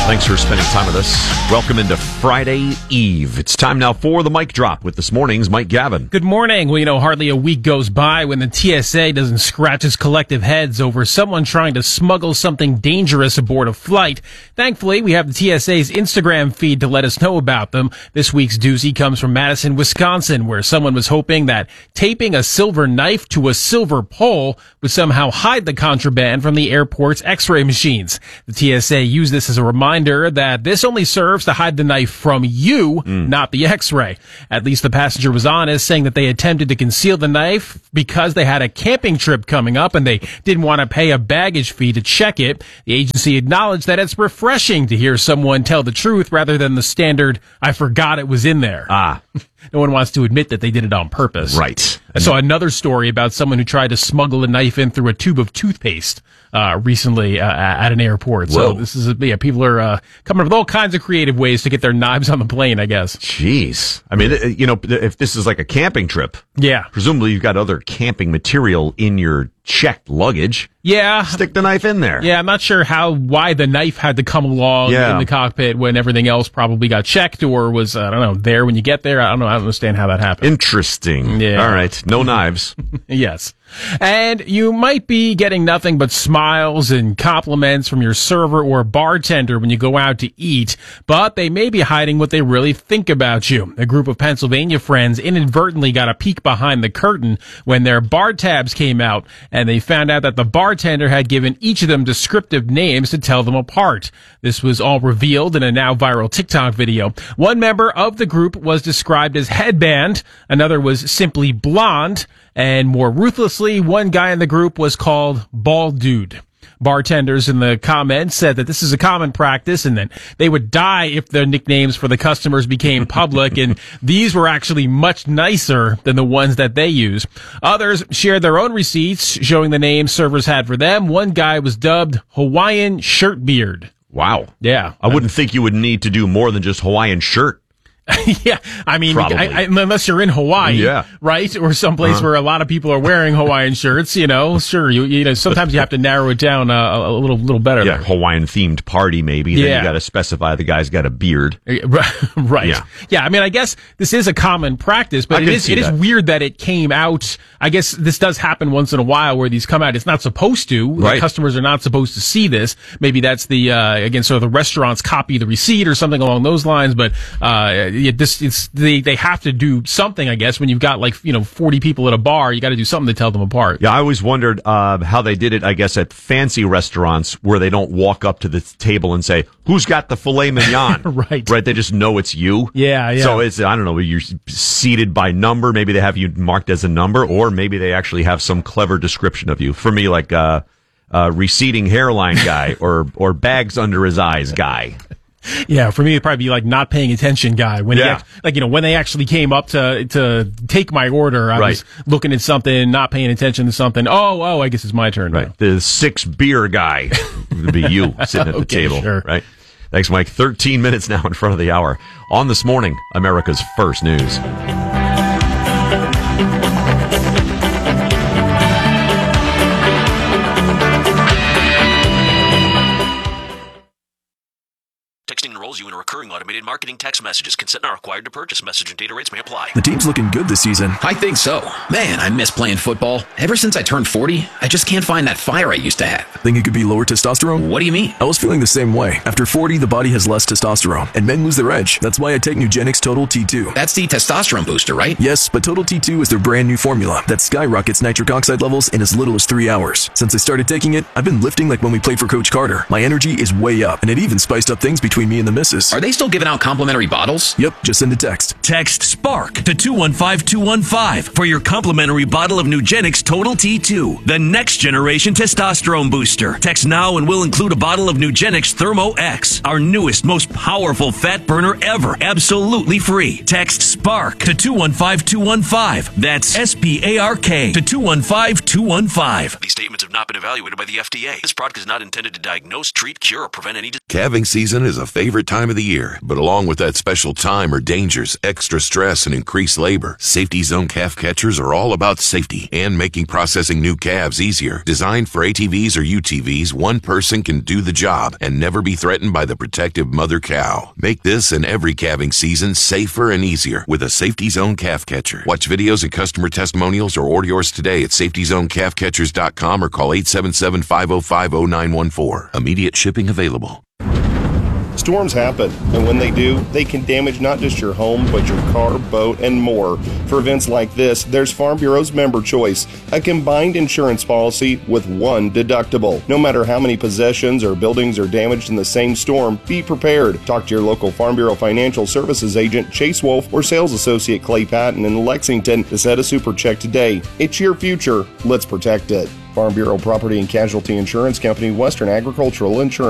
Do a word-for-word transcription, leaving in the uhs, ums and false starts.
Thanks for spending time with us. Welcome into Friday Eve. It's time now for the Mic Drop with this morning's Mike Gavin. Good morning. Well, you know, hardly a week goes by when the T S A doesn't scratch its collective heads over someone trying to smuggle something dangerous aboard a flight. Thankfully, we have the T S A's Instagram feed to let us know about them. This week's doozy comes from Madison, Wisconsin, where someone was hoping that taping a silver knife to a silver pole would somehow hide the contraband from the airport's x-ray machines. The T S A used this as a reminder that this only serves to hide the knife from you, mm. not the x-ray. At least the passenger was honest, saying that they attempted to conceal the knife because they had a camping trip coming up and they didn't want to pay a baggage fee to check it. The agency acknowledged that it's refreshing to hear someone tell the truth rather than the standard, I forgot it was in there. Ah. No one wants to admit that they did it on purpose. Right. I saw another story about someone who tried to smuggle a knife in through a tube of toothpaste uh, recently uh, at an airport. Whoa. So this is, a, yeah, people are uh, coming up with all kinds of creative ways to get their knives on the plane, I guess. Jeez. I mean, you know, if this is like a camping trip, yeah, presumably you've got other camping material in your checked luggage. Yeah. Stick the knife in there. Yeah, I'm not sure how, why the knife had to come along yeah. in the cockpit when everything else probably got checked or was, I don't know, there when you get there. I don't know. I don't understand how that happened. Interesting. Yeah. All right. No knives. Yes. And you might be getting nothing but smiles and compliments from your server or bartender when you go out to eat, but they may be hiding what they really think about you. A group of Pennsylvania friends inadvertently got a peek behind the curtain when their bar tabs came out, and they found out that the bartender had given each of them descriptive names to tell them apart. This was all revealed in a now viral TikTok video. One member of the group was described as Headband, another was simply Blonde, and more ruthlessly, one guy in the group was called Bald Dude. Bartenders in the comments said that this is a common practice and that they would die if their nicknames for the customers became public, and these were actually much nicer than the ones that they use. Others shared their own receipts showing the names servers had for them. One guy was dubbed Hawaiian Shirtbeard. Wow. Yeah. I wouldn't think you would need to do more than just Hawaiian shirt. Yeah, I mean, I, I, unless you're in Hawaii, yeah. right, or someplace uh-huh. where a lot of people are wearing Hawaiian shirts, you know, sure, you, you know, sometimes you have to narrow it down uh, a little, little better. Yeah, there. Hawaiian themed party maybe. Yeah. Then you got to specify the guy's got a beard. Right. Yeah. Yeah. I mean, I guess this is a common practice, but I it is it that. is weird that it came out. I guess this does happen once in a while where these come out. It's not supposed to. Right. The customers are not supposed to see this. Maybe that's the uh, again, sort of the restaurants copy the receipt or something along those lines. But uh, it, this it's. They, they have to do something, I guess, when you've got like, you know, forty people at a bar, you got to do something to tell them apart. Yeah, I always wondered uh, how they did it, I guess, at fancy restaurants where they don't walk up to the table and say, who's got the filet mignon? Right. Right. They just know it's you. Yeah, yeah. So it's, I don't know, you're seated by number. Maybe they have you marked as a number, or maybe they actually have some clever description of you. For me, like uh, uh, receding hairline guy or, or bags under his eyes guy. Yeah, for me it'd probably be like not paying attention guy. When yeah. he, like you know, when they actually came up to to take my order, I right. was looking at something, not paying attention to something. Oh, oh, I guess it's my turn. Right. Now. The six beer guy would be you sitting at the okay, table. Sure. Right. Thanks, Mike. Thirteen minutes now in front of the hour. On This Morning, America's First News. Texting enrolls you in a recurring automated marketing text messages. Consent not required to purchase. Message and data rates may apply. The team's looking good this season. I think so. Man, I miss playing football. Ever since I turned forty, I just can't find that fire I used to have. Think it could be lower testosterone? What do you mean? I was feeling the same way. After forty, the body has less testosterone, and men lose their edge. That's why I take Nugenix Total T two. That's the testosterone booster, right? Yes, but Total T two is their brand new formula that skyrockets nitric oxide levels in as little as three hours. Since I started taking it, I've been lifting like when we played for Coach Carter. My energy is way up, and it even spiced up things between me and the missus. Are they still giving out complimentary bottles? Yep, just send a text. Text SPARK to two one five two one five for your complimentary bottle of Nugenix Total T two, the next generation testosterone booster. Text now and we'll include a bottle of Nugenix Thermo X, our newest, most powerful fat burner ever, absolutely free. Text SPARK to two one five two one five. That's S P A R K to two one five two one five. These statements have not been evaluated by the F D A. This product is not intended to diagnose, treat, cure, or prevent any disease. Calving season is a favorite time of the year. But along with that special time are dangers, extra stress, and increased labor. Safety Zone calf catchers are all about safety and making processing new calves easier. Designed for A T Vs or U T Vs, one person can do the job and never be threatened by the protective mother cow. Make this and every calving season safer and easier with a Safety Zone calf catcher. Watch videos and customer testimonials or order yours today at safety zone calf catchers dot com or call eight seven seven, five oh five, oh nine one four. Immediate shipping available. Storms happen, and when they do, they can damage not just your home, but your car, boat, and more. For events like this, there's Farm Bureau's Member Choice, a combined insurance policy with one deductible. No matter how many possessions or buildings are damaged in the same storm, be prepared. Talk to your local Farm Bureau Financial Services agent, Chase Wolf, or sales associate Clay Patton in Lexington to set a super check today. It's your future. Let's protect it. Farm Bureau Property and Casualty Insurance Company, Western Agricultural Insurance.